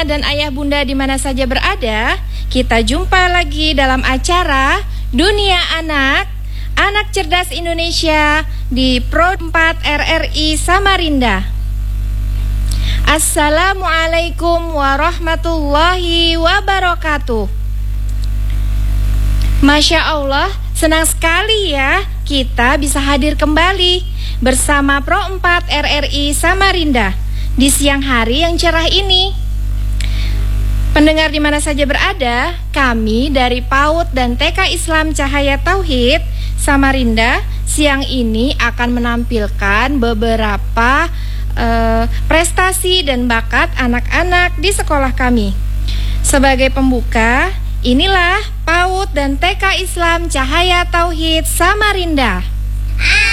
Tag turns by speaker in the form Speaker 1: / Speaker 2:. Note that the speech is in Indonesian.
Speaker 1: dan ayah bunda di mana saja berada, kita jumpa lagi dalam acara Dunia Anak, Anak Cerdas Indonesia di Pro 4 RRI Samarinda. Assalamualaikum warahmatullahi wabarakatuh. Masya Allah, senang sekali ya kita bisa hadir kembali bersama Pro 4 RRI Samarinda di siang hari yang cerah ini. Pendengar di mana saja berada, kami dari PAUD dan TK Islam Cahaya Tauhid Samarinda siang ini akan menampilkan beberapa prestasi dan bakat anak-anak di sekolah kami. Sebagai pembuka, inilah PAUD dan TK Islam Cahaya Tauhid Samarinda.